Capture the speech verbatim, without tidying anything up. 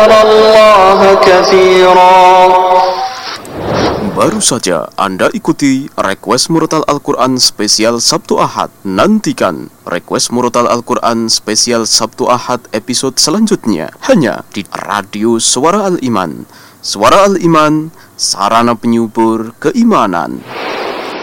الله كثيرا. Baru saja Anda ikuti Request Murotal Al-Quran Spesial Sabtu Ahad. Nantikan Request Murotal Al-Quran Spesial Sabtu Ahad episode selanjutnya hanya di Radio Suara Al-Iman. Suara Al-Iman, sarana penyubur keimanan.